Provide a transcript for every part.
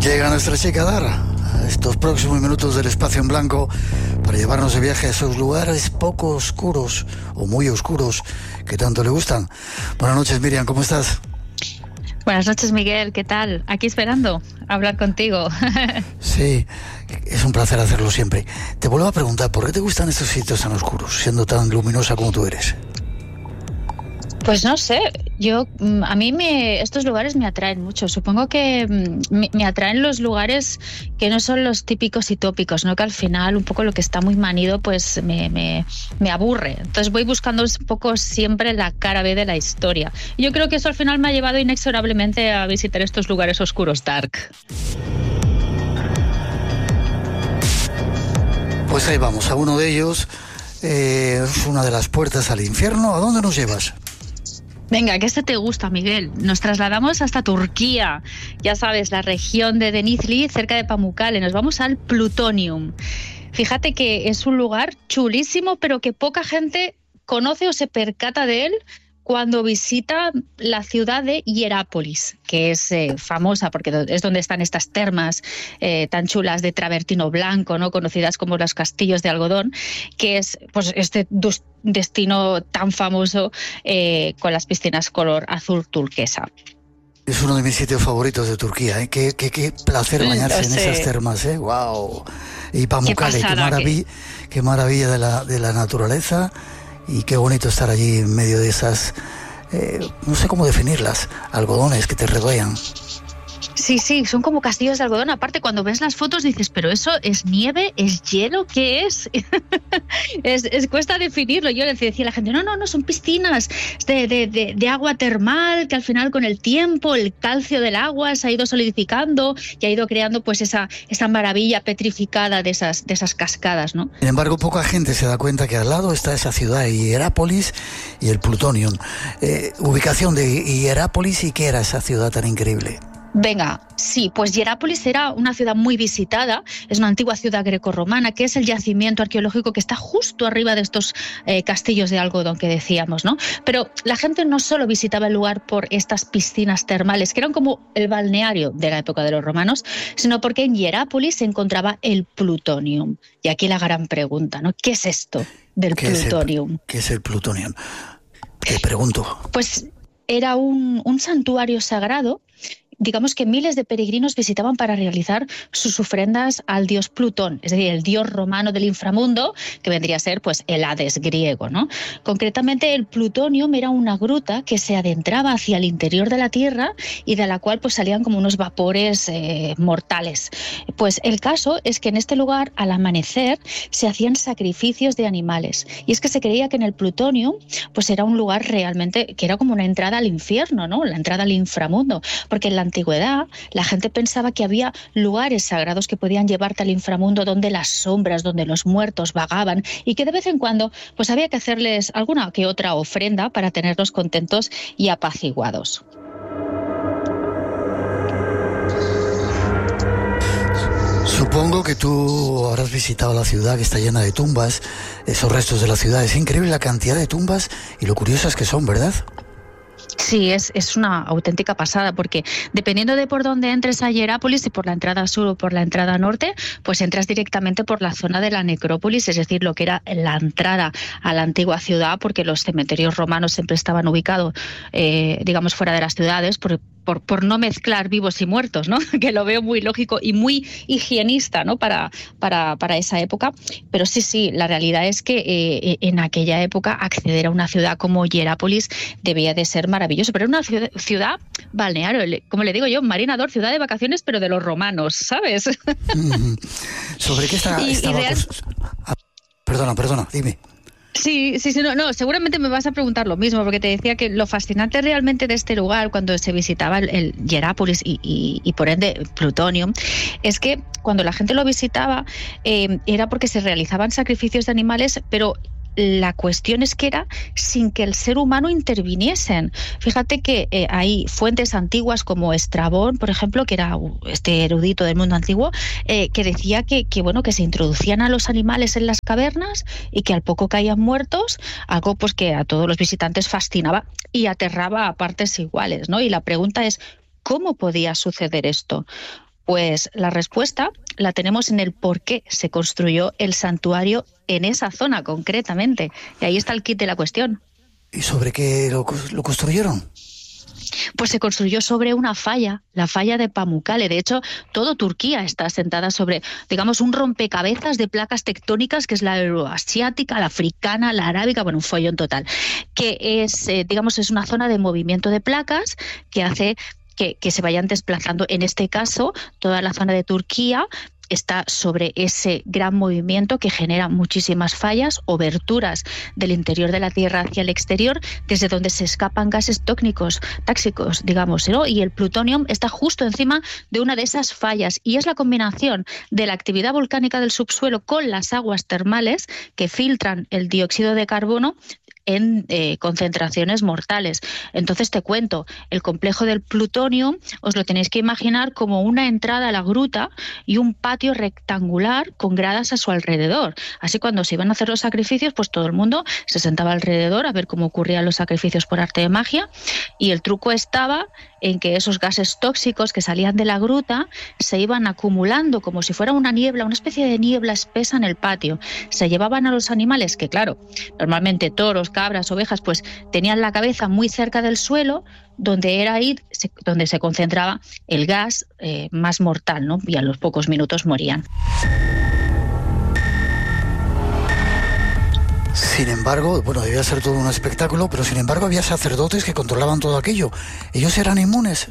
Llega nuestra chica Dara a estos próximos minutos del espacio en blanco para llevarnos de viaje a esos lugares poco oscuros o muy oscuros que tanto le gustan. Buenas noches, Miriam, ¿cómo estás? Buenas noches, Miguel, ¿qué tal? Aquí esperando hablar contigo. Sí, es un placer hacerlo siempre. Te vuelvo a preguntar, ¿por qué te gustan estos sitios tan oscuros, siendo tan luminosa como tú eres? Pues no sé, a mí estos lugares me atraen mucho. Supongo que me atraen los lugares que no son los típicos y tópicos, ¿no? Que al final un poco lo que está muy manido pues me aburre. Entonces voy buscando un poco siempre la cara B de la historia. Y yo creo que eso al final me ha llevado inexorablemente a visitar estos lugares oscuros, dark. Pues ahí vamos, a uno de ellos. Es una de las puertas al infierno. ¿A dónde nos llevas? Venga, que este te gusta, Miguel. Nos trasladamos hasta Turquía. Ya sabes, la región de Denizli, cerca de Pamukkale. Nos vamos al Plutonium. Fíjate que es un lugar chulísimo, pero que poca gente conoce o se percata de él cuando visita la ciudad de Hierápolis, que es famosa porque es donde están estas termas tan chulas de travertino blanco, ¿no? Conocidas como los castillos de algodón, que es pues este destino tan famoso con las piscinas color azul turquesa. Es uno de mis sitios favoritos de Turquía, ¿eh? Qué placer bañarse en esas termas, ¿eh? ¡Wow! Y Pamukkale, qué maravilla de la naturaleza. Y qué bonito estar allí en medio de esas, no sé cómo definirlas, algodones que te rodean. Sí, son como castillos de algodón. Aparte, cuando ves las fotos dices, ¿pero eso es nieve? ¿Es hielo? ¿Qué es? Cuesta definirlo. Yo le decía a la gente, no, son piscinas de agua termal, que al final con el tiempo el calcio del agua se ha ido solidificando y ha ido creando pues esa maravilla petrificada de esas cascadas, ¿no? Sin embargo, poca gente se da cuenta que al lado está esa ciudad de Hierápolis y el Plutonium. Ubicación de Hierápolis, ¿y qué era esa ciudad tan increíble? Venga, sí, pues Hierápolis era una ciudad muy visitada, es una antigua ciudad grecorromana, que es el yacimiento arqueológico que está justo arriba de estos castillos de algodón que decíamos, ¿no? Pero la gente no solo visitaba el lugar por estas piscinas termales, que eran como el balneario de la época de los romanos, sino porque en Hierápolis se encontraba el Plutonium. Y aquí la gran pregunta, ¿no? ¿Qué es esto del Plutonium? ¿Qué es el Plutonium? Te pregunto. Pues era un santuario sagrado, digamos, que miles de peregrinos visitaban para realizar sus ofrendas al dios Plutón, es decir, el dios romano del inframundo, que vendría a ser pues el Hades griego, ¿no? Concretamente, el Plutonium era una gruta que se adentraba hacia el interior de la Tierra y de la cual pues salían como unos vapores mortales. Pues el caso es que en este lugar, al amanecer, se hacían sacrificios de animales. Y es que se creía que en el Plutonium pues era un lugar realmente que era como una entrada al infierno, ¿no? La entrada al inframundo, porque en la antigüedad la gente pensaba que había lugares sagrados que podían llevarte al inframundo, donde las sombras, donde los muertos vagaban, y que de vez en cuando pues había que hacerles alguna que otra ofrenda para tenerlos contentos y apaciguados. Supongo que tú habrás visitado la ciudad, que está llena de tumbas, esos restos de la ciudad. Es increíble la cantidad de tumbas y lo curiosas que son, ¿verdad? Sí, es una auténtica pasada, porque dependiendo de por dónde entres a Hierápolis, si por la entrada sur o por la entrada norte, pues entras directamente por la zona de la necrópolis, es decir, lo que era la entrada a la antigua ciudad, porque los cementerios romanos siempre estaban ubicados, digamos, fuera de las ciudades, por no mezclar vivos y muertos, ¿no? Que lo veo muy lógico y muy higienista, ¿no? Para esa época. Pero sí, la realidad es que en aquella época acceder a una ciudad como Hierápolis debía de ser maravilloso. Pero era una ciudad balneario, como le digo yo, marinador, ciudad de vacaciones, pero de los romanos, ¿sabes? ¿Sobre qué estaba? Perdona, dime. Sí, no, seguramente me vas a preguntar lo mismo, porque te decía que lo fascinante realmente de este lugar, cuando se visitaba el Hierápolis y por ende Plutonium, es que cuando la gente lo visitaba era porque se realizaban sacrificios de animales, pero la cuestión es que era sin que el ser humano interviniesen. Fíjate que hay fuentes antiguas como Estrabón, por ejemplo, que era este erudito del mundo antiguo, que decía que se introducían a los animales en las cavernas y que al poco caían muertos, algo pues que a todos los visitantes fascinaba y aterraba a partes iguales, ¿no? Y la pregunta es, ¿cómo podía suceder esto? Pues la respuesta la tenemos en el por qué se construyó el santuario en esa zona concretamente. Y ahí está el kit de la cuestión. ¿Y sobre qué lo construyeron? Pues se construyó sobre una falla, la falla de Pamukkale. De hecho, todo Turquía está asentada sobre, digamos, un rompecabezas de placas tectónicas, que es la euroasiática, la africana, la arábica, bueno, un follón total, que es, digamos, es una zona de movimiento de placas que hace que se vayan desplazando. En este caso, toda la zona de Turquía está sobre ese gran movimiento que genera muchísimas fallas, oberturas del interior de la Tierra hacia el exterior, desde donde se escapan gases tóxicos, digamos, ¿no? Y el plutonio está justo encima de una de esas fallas, y es la combinación de la actividad volcánica del subsuelo con las aguas termales que filtran el dióxido de carbono en concentraciones mortales. Entonces te cuento, el complejo del plutonio os lo tenéis que imaginar como una entrada a la gruta y un patio rectangular con gradas a su alrededor. Así, cuando se iban a hacer los sacrificios, pues todo el mundo se sentaba alrededor a ver cómo ocurrían los sacrificios por arte de magia, y el truco estaba en que esos gases tóxicos que salían de la gruta se iban acumulando como si fuera una niebla, una especie de niebla espesa en el patio. Se llevaban a los animales, que claro, normalmente toros, cabras, ovejas, pues tenían la cabeza muy cerca del suelo, donde era ahí donde se concentraba el gas más mortal, ¿no? Y a los pocos minutos morían. Sin embargo, bueno, debía ser todo un espectáculo, pero sin embargo había sacerdotes que controlaban todo aquello. ¿Ellos eran inmunes?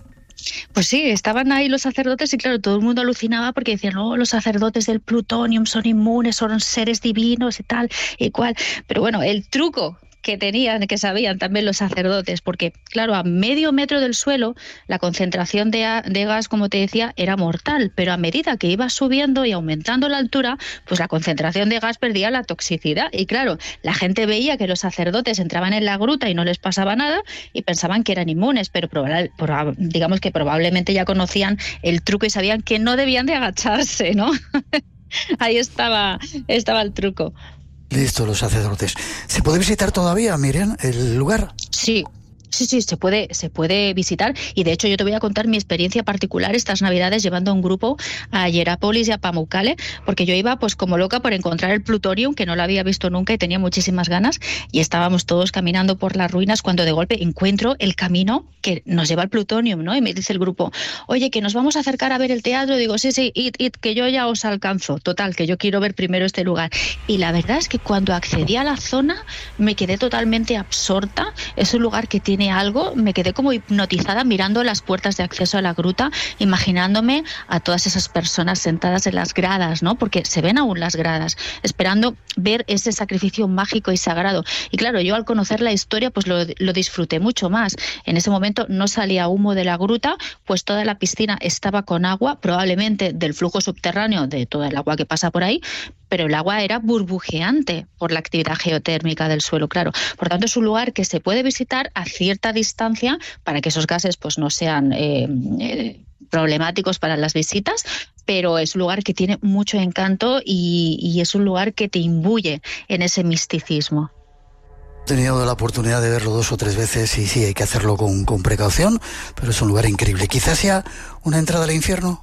Pues sí, estaban ahí los sacerdotes, y claro, todo el mundo alucinaba porque decían, no, los sacerdotes del plutonium son inmunes, son seres divinos y tal y cual. Pero bueno, el truco que sabían también los sacerdotes, porque claro, a medio metro del suelo la concentración de gas, como te decía, era mortal, pero a medida que iba subiendo y aumentando la altura, pues la concentración de gas perdía la toxicidad, y claro, la gente veía que los sacerdotes entraban en la gruta y no les pasaba nada y pensaban que eran inmunes, pero digamos que probablemente ya conocían el truco y sabían que no debían de agacharse, ¿no? Ahí estaba el truco. Listo, los sacerdotes. ¿Se puede visitar todavía, Miriam, el lugar? Sí, se puede visitar, y de hecho yo te voy a contar mi experiencia particular estas Navidades llevando a un grupo a Hierápolis y a Pamukkale, porque yo iba pues como loca por encontrar el plutonium, que no lo había visto nunca y tenía muchísimas ganas, y estábamos todos caminando por las ruinas cuando de golpe encuentro el camino que nos lleva al plutonium, ¿no? Y me dice el grupo, oye, que nos vamos a acercar a ver el teatro. Digo, sí, id, que yo ya os alcanzo, total, que yo quiero ver primero este lugar. Y la verdad es que cuando accedí a la zona me quedé totalmente absorta. Es un lugar que tiene algo, me quedé como hipnotizada mirando las puertas de acceso a la gruta, imaginándome a todas esas personas sentadas en las gradas, ¿no? Porque se ven aún las gradas, esperando ver ese sacrificio mágico y sagrado. Y claro, yo al conocer la historia, pues lo disfruté mucho más. En ese momento no salía humo de la gruta, pues toda la piscina estaba con agua, probablemente del flujo subterráneo de toda el agua que pasa por ahí, pero el agua era burbujeante por la actividad geotérmica del suelo, claro. Por tanto, es un lugar que se puede visitar a cierta distancia para que esos gases pues no sean problemáticos para las visitas, pero es un lugar que tiene mucho encanto y es un lugar que te imbuye en ese misticismo. He tenido la oportunidad de verlo 2 o 3 veces y sí, hay que hacerlo con precaución, pero es un lugar increíble. ¿Quizás sea una entrada al infierno?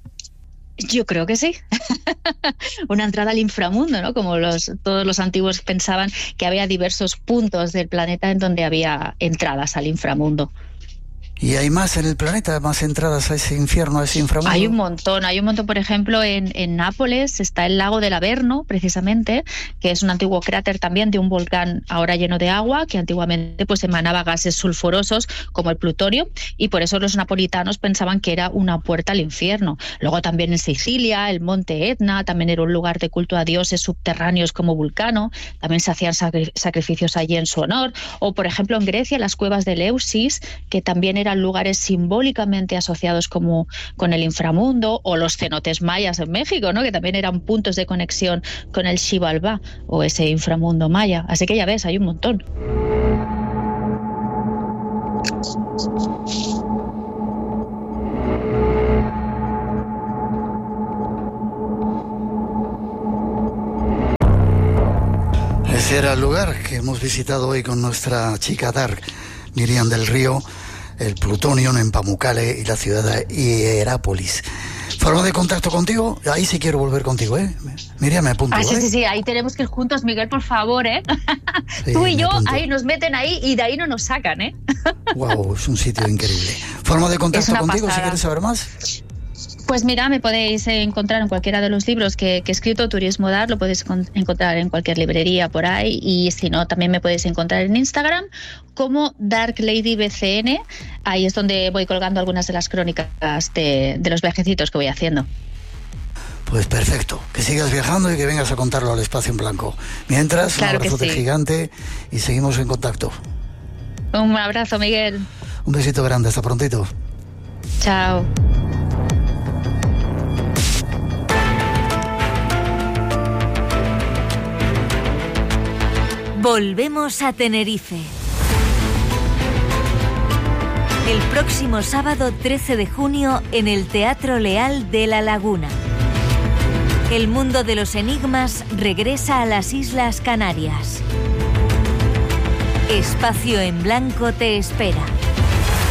Yo creo que sí. Una entrada al inframundo, ¿no? Como todos los antiguos pensaban que había diversos puntos del planeta en donde había entradas al inframundo. ¿Y hay más en el planeta, más entradas a ese infierno, a ese inframundo? Hay un montón, por ejemplo, en Nápoles está el lago del Averno, precisamente, que es un antiguo cráter también de un volcán ahora lleno de agua, que antiguamente pues emanaba gases sulfurosos como el plutonio, y por eso los napolitanos pensaban que era una puerta al infierno. Luego también en Sicilia, el monte Etna, también era un lugar de culto a dioses subterráneos como Vulcano, también se hacían sacrificios allí en su honor, o por ejemplo en Grecia las cuevas de Eleusis, que también eran lugares simbólicamente asociados como con el inframundo, o los cenotes mayas en México, ¿no? Que también eran puntos de conexión con el Xibalbá o ese inframundo maya. Así que ya ves, hay un montón. Ese era el lugar que hemos visitado hoy con nuestra chica Dark, Miriam del Río, el Plutonium en Pamukkale y la ciudad de Hierápolis. Forma de contacto contigo, ahí sí quiero volver contigo, ¿eh? Miriam, me apunto. Sí, ahí tenemos que ir juntos, Miguel, por favor, ¿eh? Sí, tú y yo, ahí nos meten ahí y de ahí no nos sacan, ¿eh? Wow, es un sitio increíble. Forma de contacto contigo, si quieres saber más. Pues mira, me podéis encontrar en cualquiera de los libros que he escrito, Turismo Dark, lo podéis encontrar en cualquier librería por ahí, y si no, también me podéis encontrar en Instagram como Dark Lady BCN, ahí es donde voy colgando algunas de las crónicas de los viajecitos que voy haciendo. Pues perfecto, que sigas viajando y que vengas a contarlo al Espacio en Blanco. Mientras, claro, un abrazo gigante y seguimos en contacto. Un abrazo, Miguel. Un besito grande, hasta prontito. Chao. Volvemos a Tenerife. El próximo sábado 13 de junio en el Teatro Leal de La Laguna. El mundo de los enigmas regresa a las Islas Canarias. Espacio en Blanco te espera.